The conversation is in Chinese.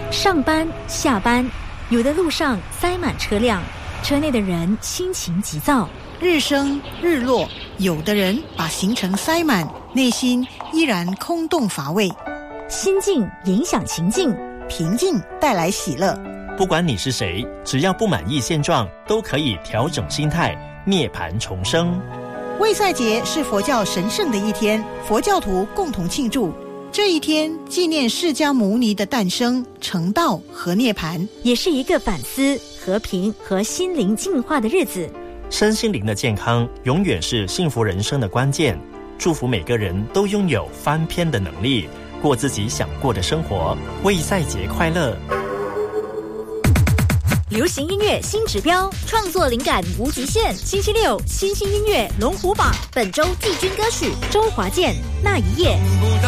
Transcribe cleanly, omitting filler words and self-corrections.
上班、下班，有的路上塞满车辆，车内的人心情急躁。 日升日落，有的人把行程塞满，内心依然空洞乏味。 心境影响情境， 平静带来喜乐。 不管你是谁，只要不满意现状，都可以调整心态，涅槃重生。 卫赛节是佛教神圣的一天，佛教徒共同庆祝。这一天纪念释迦牟尼的诞生、成道和涅槃， 也是一个反思、和平和心灵净化的日子。 身心灵的健康永远是幸福人生的关键。祝福每个人都拥有翻篇的能力，过自己想过的生活。卫赛节快乐！ 流行音乐新指标，创作灵感无极限。星期六新兴音乐龙虎榜，本周季军歌曲周华健《那一夜》。